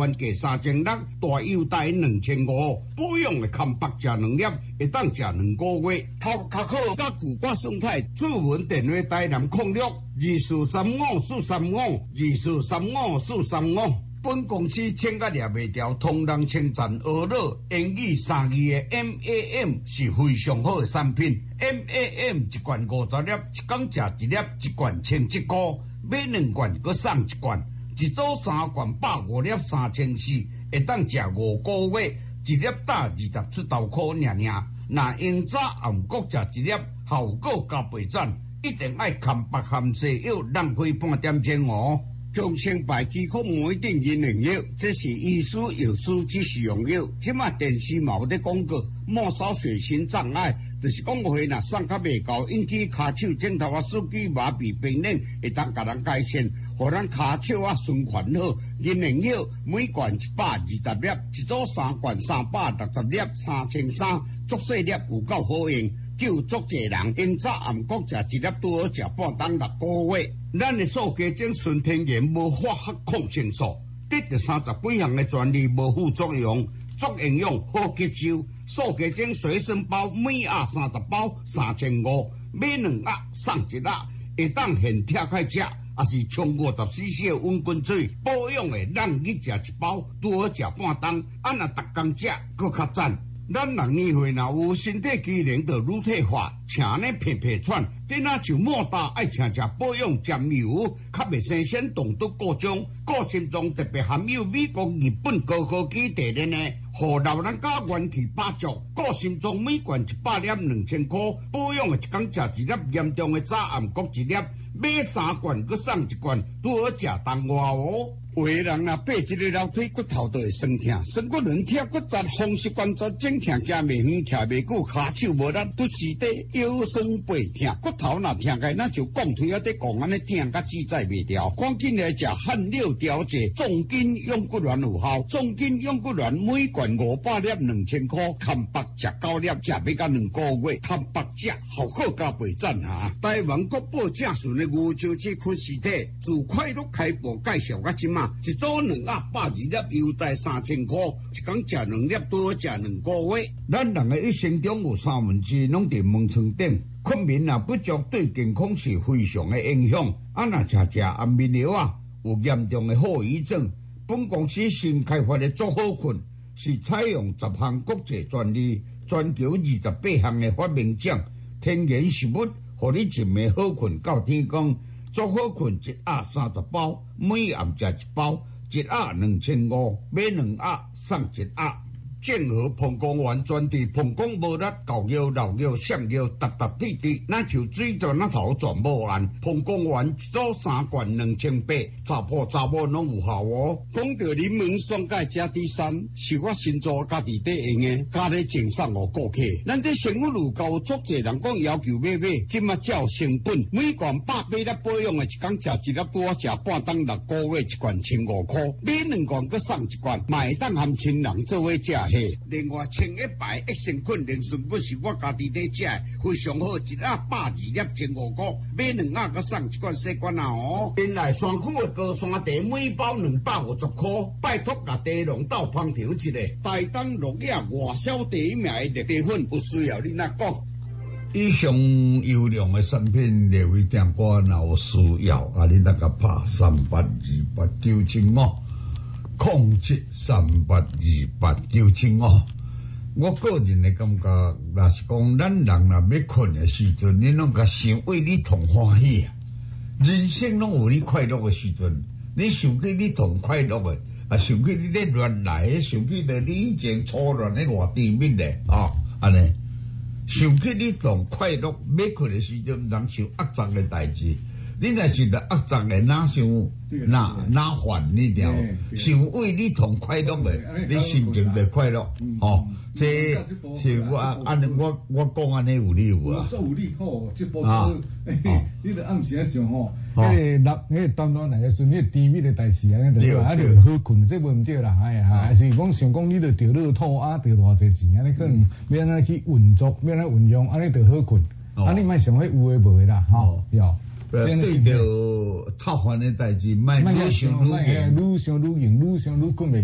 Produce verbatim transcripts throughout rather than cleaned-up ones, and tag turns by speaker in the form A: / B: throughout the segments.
A: 原价三千六，大优待两千五。保养的康白食两粒，会当食两个月。头壳好，甲古瓜生态，主文电话台南空六二四三五四三五二四三五四三五。本公司请甲掠袂掉，同人称赞俄乐英语三字的 M A M 是非常好的产品。M A M 一罐五十粒，一工食一粒，一罐千七块，买两罐佮送一罐，一组三罐百五粒三千四，会当食五个月，一粒打二十出头块尔尔。若用早暗国食一粒，效果加倍赞，一定爱含白含西药，浪费半点钟哦。中生牌机可每定人能药，这是医师药师只是用药。即马电视嘛有咧广告，末梢血型障碍，就是讲话若送较袂够，引起骹手指头啊、手指麻痹、冰冷，会当甲人改善，互咱骹手啊循环好。人能药每罐一百二十粒，一组三罐三百六十粒，三千三，足细粒有够好用。救足侪人，因早暗国食一粒拄好食半当六个月。咱的素鸡精纯天然，无化学抗生素，得着三十几项的专利，无副作用，足营养，好吸收。素鸡精随身包，每盒三十包，三千五，买两盒送一盒，会当现拆开食，也是冲五十 C C 的温滚水，保养的，咱去食一包，拄好食半当，啊若逐工食，搁较赞。咱人年岁若有身体机能就乳退化，请呢皮皮喘，这哪像莫大爱请食保养针油，较袂生鲜动毒各种，个心脏特别含有美国、日本高科技地的呢，互老人家元气八足。个心脏每罐一百粒两千块，保养的一工食一粒，严重的早暗各一粒，买三罐佮送一罐，拄好食当外哦。有的人若爬一个楼梯，骨头都会酸痛，酸骨软贴骨折，风湿关节整疼，行袂远，徛袂久，骹手无力，拄时地腰酸背痛，骨头若疼开，那就讲腿啊，得讲安尼疼甲自在袂掉。赶紧来食汗六调节，重筋养骨丸有效，重筋养骨丸每罐五百粒两千块，看白食九粒，食要到两个月，看白食效果加倍赞哈！台湾国宝正顺的牛胶质菌实体，自快乐开播介绍到即马。一组两盒百二粒，优待三千块，一工食两粒都好食两个月。咱人的一生中有三分之一拢伫门床顶，困眠若不足对健康是非常的影响。啊，若食食安眠药啊，有严重的后遗症。本公司新开发的足好困，是采用十项国际专利，全球二十八项的发明奖，天然食物，互你一暝好困到天光。足好困一盒三十包，每暗食一包，一盒两千五，买两盒送一盒。正和膀胱丸专治膀胱无力、搞腰、老腰、上腰、搭搭滴滴，那就水转那头全无完。膀胱丸一组三罐两千八，查甫查某拢有效哦。讲到柠檬酸钙加 D 三，是我新做家己底用的，家里赠送互顾客。咱这生活路高足侪人讲要求买买，即马照成本，每罐百八粒保养的，一工食一粒拄好食半当六个月，一罐千五块，买两罐佮送一罐，买当含亲人做伙食。另外，清一排益生菌莲顺骨是我家己在食的，非常好，一盒百二粒千五块，买两盒佮送一罐细罐啊哦。原来山区的高山茶每包两百五十块，拜托甲茶农斗捧场一下。台东落叶外销第一名的茶粉，有需要你哪讲？以上优良的产品，列为店家若有需要，啊，你那个拍三八二八九七五。控制三八二八九七五，我个人的感觉，若是讲咱人若要困的时阵，你拢甲想为你同欢喜啊！人生拢有你快乐的时阵，你想起你同快乐的，啊，想起你咧乱来，想起着你以前初恋的外地面的啊，安尼，想起你同快乐要困的时阵，人想恶脏的代志。你若是得恶脏的，哪想哪哪烦你条？想为你同快乐的，你心情就快乐。哦，这是我安尼，我我讲安尼有理有啊。
B: 做有理好，这部做，你着暗时啊想吼，迄个六迄个当当来个时，迄个甜蜜的代志啊，就啊就好困，这无毋对啦，哎呀，还是讲想讲你着着乐透啊，着偌济钱，安尼可能要安尼去运作，要安尼运用，安尼着好困。啊，你莫想迄有诶无诶啦，吼，哟。
A: 对着操烦的代志，莫愈想愈硬，
B: 愈想愈硬，愈想愈困袂去。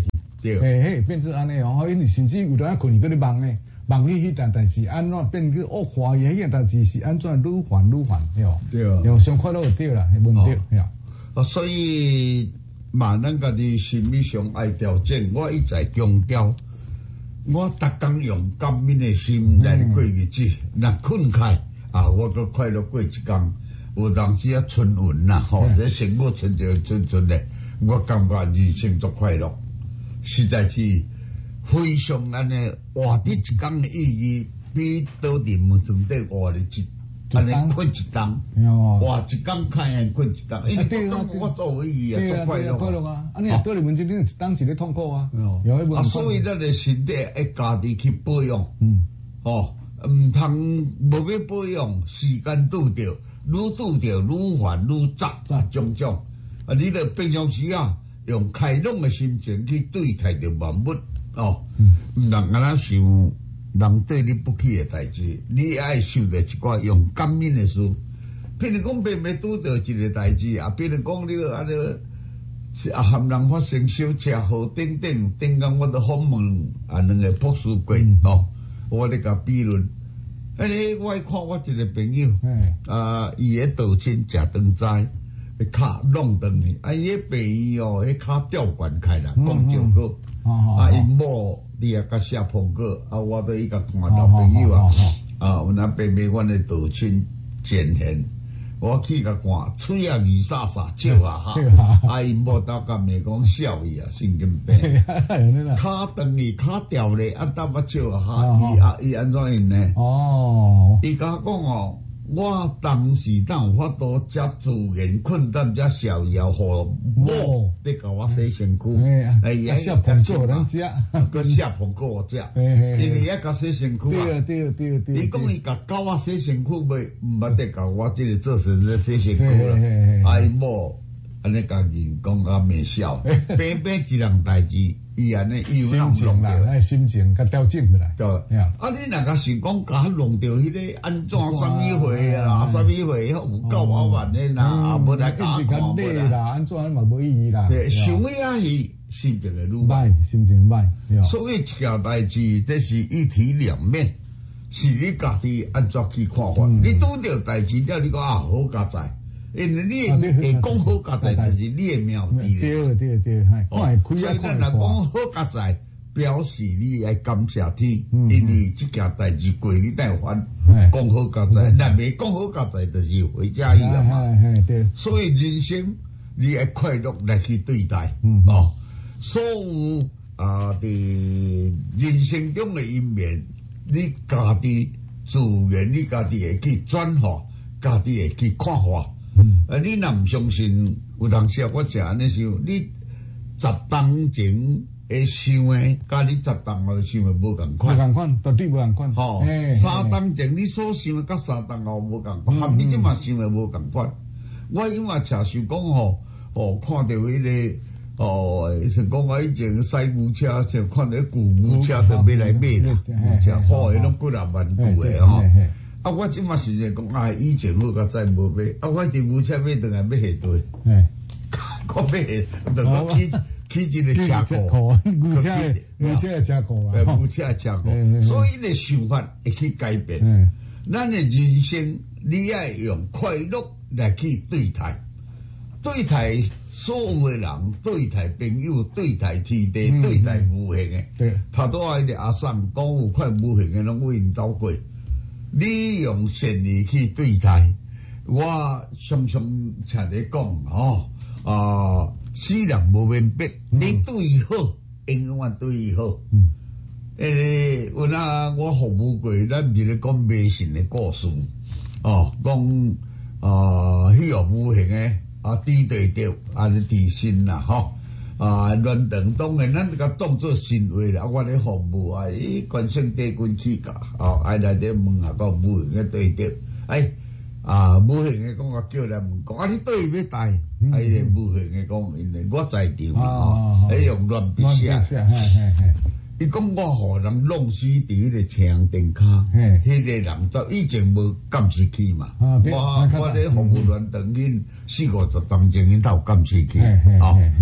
A: 对，
B: 嘿嘿，变做安尼哦，因为甚至有当困，佮你梦呢，梦里迄件代志安怎变去恶化，迄件代志是安怎愈烦愈烦，对哦，
A: 对啊，
B: 用上快乐就对啦，系问对，系啊。
A: 啊，所以嘛，咱家己心理上爱调整，我一再强调。我逐工用感恩的心来过日子，若困开啊，我搁快乐过一工。有当时啊，春运啦，吼，这生活春就春春的，我感觉人生足快乐，实在是非常安尼活伫一工的意义，比倒伫门床底活咧一安尼困一冬，活一工开安困一冬，因为我作为伊啊，足快乐。
B: 快乐啊！啊，你啊倒伫门床顶一冬是咧痛苦啊。
A: 啊，所以咱的身体爱家己去保养。嗯。哦，毋通无要保养，时间拄着。愈拄着愈烦愈杂种种，啊！你着平常时啊，用开朗的心情去对待着万物哦，毋通安那想人对你不起的代志，你爱想着一寡用感恩的事。譬如讲，偏偏拄着一个代志啊，譬如讲你安尼啊，含人发生小车祸等等，等讲我都访问啊两个博士过哦，我咧甲比论。诶，我看我一个朋友，啊，伊个道亲食顿斋，骹弄断去，啊，伊个病院哦，迄骹吊悬开啦，讲照过，啊，因某你也甲写报告，啊，我都伊甲看老朋友啊，啊，有那平平阮的道亲前现，我去甲看，嘴啊二沙沙，笑啊哈，啊，因某倒甲咪讲笑伊啊，神经病，骹断去，骹掉咧，啊，倒要笑啊哈，伊啊伊安怎样呢？哦，伊甲我讲哦，我当时当有法度遮自然困难遮逍遥，互某咧甲我洗身躯，哎呀，
B: 写苹果人食，
A: 佮写苹果食，因为也甲洗身躯啊。对对对对。伊讲伊甲狗仔洗身躯袂，毋捌得甲我即个做成咧洗身躯啦。啊，伊某安尼家己讲啊，袂笑，平平一样代志，伊安尼又弄弄
B: 着，心情甲调整起来。
A: 对，啊，你若甲想讲甲弄着迄个安怎啥物货啦，啥物货有够麻烦的啦，啊，无来甲看无
B: 啦，安怎嘛无意义啦。
A: 对，想呀是心情会愈
B: 歹，心情歹。
A: 所以一件代志，这是一体两面，是你家己安怎去看法。你拄着代志了，你讲啊好加在。因为你会讲好加在，就是你的妙智咧。
B: 对对对，系。
A: 所以咱若讲好加在，表示你爱感谢天，因为即件代志过你带还。讲好加在，若未讲好加在，就是回家意啊嘛。所以人生你爱快乐来去对待，哦，所有啊伫人生中的一面，你家己自然你家己会去转化，家己会去看化。啊！你若毋相信，有当时我是安尼想，你十当前会想诶，甲你十当后想诶无共款，
B: 无共款，绝对无共款。
A: 吼，三当前你所想诶，甲三当后无共款，含你即嘛想诶无共款。我因为常想讲吼，哦，看到迄个哦，是讲我以前驶牛车，就看到旧牛车都买来买啦，牛车好诶，拢几廿万旧诶吼。啊！我即马是讲啊，以前好甲再无买，啊！我伫牛车买倒来买下对，我买下，就我起起一个车库，
B: 牛车牛车车库啊，
A: 牛车车库，所以你想法会去改变。咱的人生，你要用快乐来去对待，对待所有的人，对待朋友，对待天地，对待无形的。对，头拄啊，个阿桑讲有块无形的，拢为因斗过。你用善意去对待，我常常常咧讲吼，啊，世人无明白，你对伊好，永远对伊好。嗯，诶，有那我服务过，咱毋是咧讲迷信的故事，哦，讲啊，迄个无形的啊，滴对着啊，你地心啦，吼。啊，乱动当然，咱甲当做神话啦。我咧服务啊，伊关圣帝君起价，哦，爱来咧问下讲无形嘅对着，哎，啊，无形嘅讲我叫来问讲，啊，你对要带，啊，伊无形嘅讲，因为我在场哦，哎用乱笔写，伊讲我互人弄死伫迄个太阳灯骹，迄个人就以前无监视器嘛，我我咧服务乱动因四五十当前因都有监视器，哦。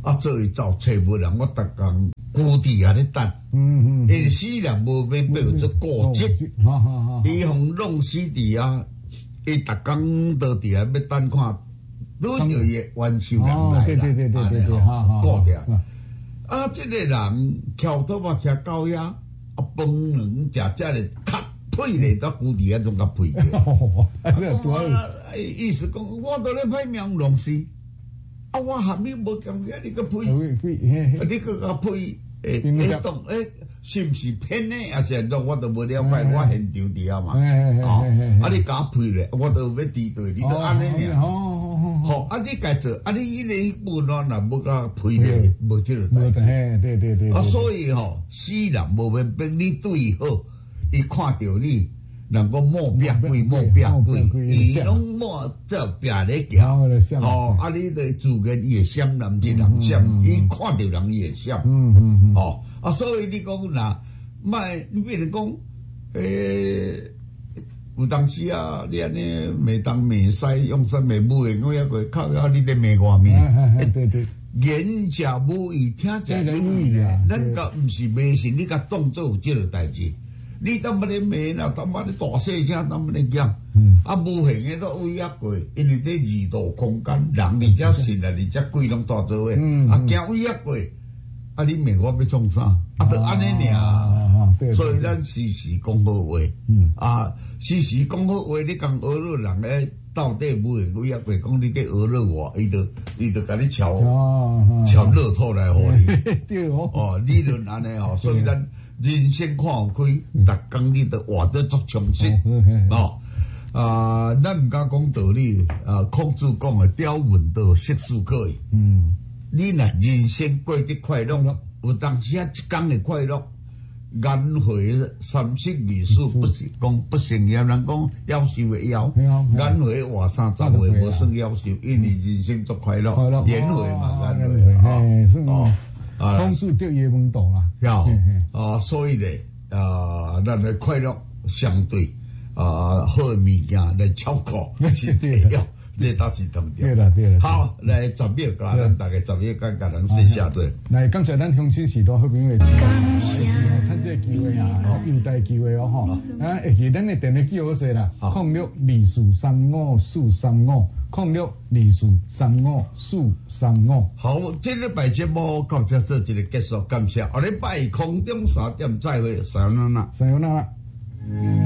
A: 啊，做伊走找无人，我逐工固伫遐咧等。嗯嗯。因为死人无免要有做固执，
B: 好好好。
A: 伊互弄死伫啊，伊逐工都伫遐要等看，拄着伊冤仇人来啦。
B: 对对对对对对，好好。
A: 固着。啊，即个人翘头发徛到遐，啊，饭软食食咧，咔配咧到固伫遐种甲配着。啊，意思讲，我都咧歹命弄死。啊！我含你无咁嘢，你个配，你个个配，诶，你当诶，是毋是骗呢？啊，是都我都无了解，我现场伫啊嘛，哦，啊，你甲配咧，我都要敌对，你都安尼尔，好，啊，你家做，啊，你伊个本来若无甲配咧，无即个代志，
B: 对对对，
A: 啊，所以吼，死人无免逼你对伊好，伊看到你。能够莫变贵，莫变贵，伊拢莫做变咧行，哦，啊，你的自然伊会闪，人是人闪，伊看到人伊会闪，嗯嗯嗯，哦，啊，所以你讲嗱，卖你比如讲，诶，有当时啊，你安尼每当每西用心每母的，我抑个靠啊，你得每外面，对对，言者无意，听者有意啊，咱个毋是迷信，你甲当做有即个代志。你当不咧骂啦，当不咧大细声，当不咧讲，啊无形诶都威压过，因为这二度空间，人而且神啊，而且鬼拢大做诶，啊惊威压过，啊你骂我要创啥？啊都安尼尔，所以咱时时讲好话，啊时时讲好话，你讲讹了人诶，到底无形威压过，讲你在讹了我，伊就伊就甲你敲敲乐透来互你，哦理论安尼哦，所以咱。人生看有开，逐工你都活得足充实哦。啊，咱毋敢讲道理，啊，孔子讲诶，雕文道，色素可以。嗯，你若人生过得快乐，有当时啊一工会快乐，颜回三十二数不是讲不成业，人讲夭寿会夭，颜回活三十岁无算夭寿，因为人生足快乐，颜回嘛，颜回哦。
B: 啊，孔子对叶问道啦，
A: 要啊，所以咧啊，咱的快乐相对啊，好物件来超过是对要，这倒是同对。
B: 对啦对啦。
A: 好，来十秒，甲咱大家十秒间甲咱说下子。
B: 来，感谢咱乡亲时代好朋友的支持，趁这个机会啊，优待机会哦吼，啊，会记咱的电话记好势啦，空六二四三五四三五。空六二四三五四三五。
A: 好，这礼拜节目到这做一个结束，感谢。下礼拜空中三点再会，さよなら。
B: さよなら。